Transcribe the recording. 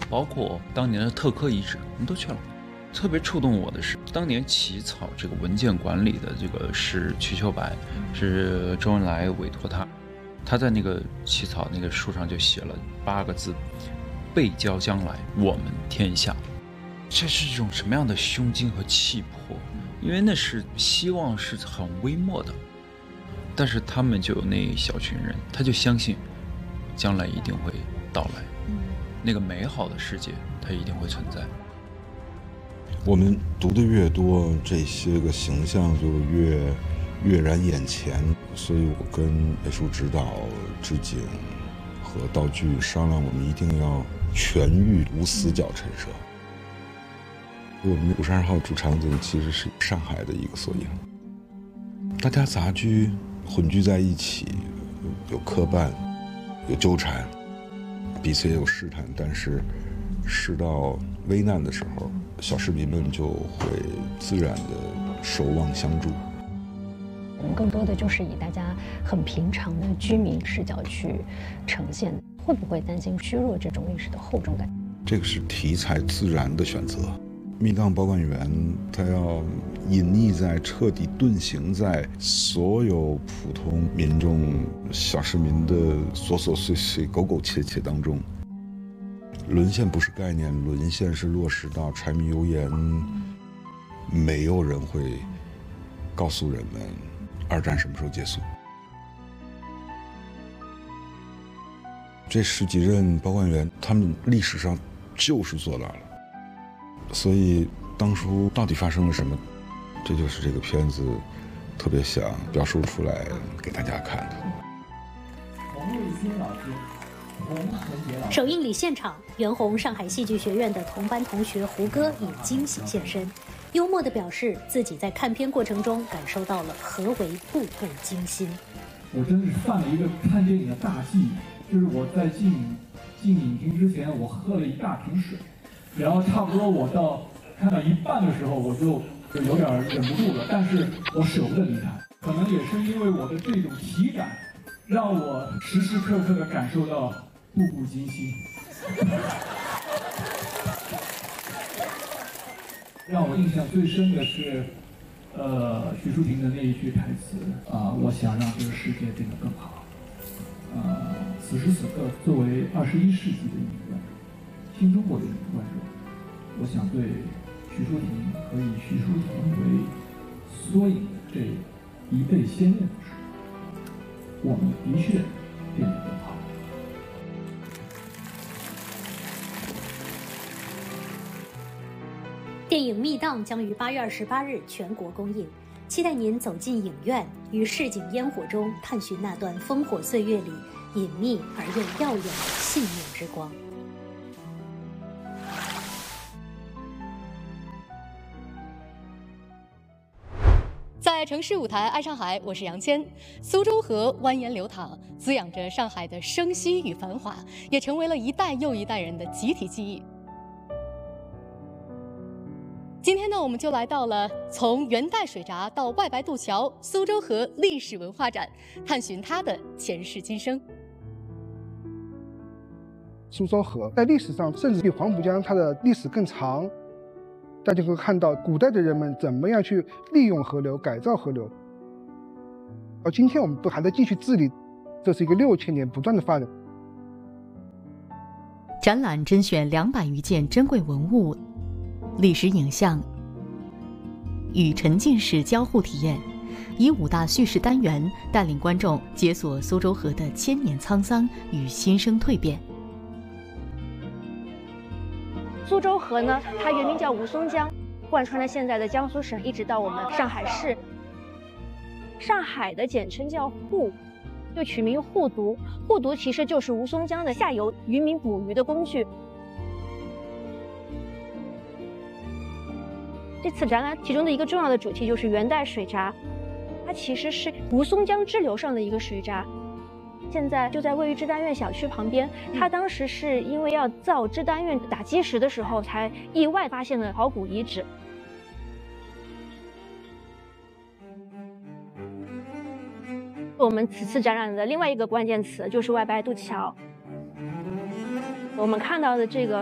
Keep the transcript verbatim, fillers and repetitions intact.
包括当年的特科遗址，我们都去了。特别触动我的是，当年起草这个文件管理的这个是瞿秋白，是周恩来委托他，他在那个起草那个书上就写了八个字：背交将来，我们天下。这是一种什么样的胸襟和气魄？因为那是希望是很微末的，但是他们就有那一小群人，他就相信将来一定会到来，那个美好的世界它一定会存在。 我们读的越多，这些个形象就越跃然眼前，所以我跟美术指导、置景和道具商量，我们一定要全域无死角陈设。我们五十二号主场景其实是上海的一个缩影，大家杂居混居在一起，有磕绊，有纠缠，彼此也有试探，但是事到危难的时候，小市民们就会自然的守望相助。 我们更多的就是以大家很平常的居民视角去呈现，会不会担心削弱这种历史的厚重感？ 这个是题材自然的选择。密档保管员他要隐匿在、彻底遁形在所有普通民众、小市民的琐琐碎碎、苟苟切切当中。沦陷不是概念，沦陷是落实到柴米油盐。没有人会告诉人们二战什么时候结束。这十几任保管员，他们历史上就是做到了。所以当初到底发生了什么，这就是这个片子特别想表述出来给大家看的。 洪卫新老师，洪文杰老师。 首映礼现场，袁弘上海戏剧学院的同班同学胡歌以惊喜现身，幽默地表示自己在看片过程中感受到了何为步步惊心。 我真的是犯了一个看电影的大忌，就是我在进进影厅之前，我喝了一大瓶水。然后差不多我到看到一半的时候，我就就有点忍不住了，但是我舍不得离开。可能也是因为我的这种体感，让我时时刻刻地感受到步步惊心。让我印象最深的是，呃，徐淑婷的那一句台词啊、呃，我想让这个世界变得更好。呃，此时此刻，作为二十一世纪的影院。新中国的观众，我想对徐淑婷和以徐淑婷为缩影的这一辈先烈们说，我们的确变得更好。 电影《密档》将于八月二十八日全国公映，期待您走进影院，于市井烟火中探寻那段烽火岁月里隐秘而又耀眼的信念之光。 在城市舞台爱上海，我是杨谦。苏州河蜿蜒流淌，滋养着上海的生息与繁华，也成为了一代又一代人的集体记忆。今天呢，我们就来到了从元代水闸到外白渡桥苏州河历史文化展，探寻它的前世今生。 苏州河在历史上甚至比黄浦江它的历史更长。大家会看到古代的人们怎么样去利用河流、改造河流。而今天我们都还在继续治理，这是一个六千年不断的发展。 展览甄选两百余件珍贵文物、历史影像，与沉浸式交互体验，以五大叙事单元带领观众解锁苏州河的千年沧桑与新生蜕变。 苏州河呢，它原名叫吴淞江，贯穿了现在的江苏省，一直到我们上海市。上海的简称叫沪，就取名沪渎。沪渎其实就是吴淞江的下游渔民捕鱼的工具。这次展览其中的一个重要的主题就是元代水闸，它其实是吴淞江支流上的一个水闸。现在就在位于支丹苑小区旁边，他当时是因为要造支丹苑打基石的时候，才意外发现了考古遗址。我们此次展览的另外一个关键词就是外白渡桥。我们看到的这个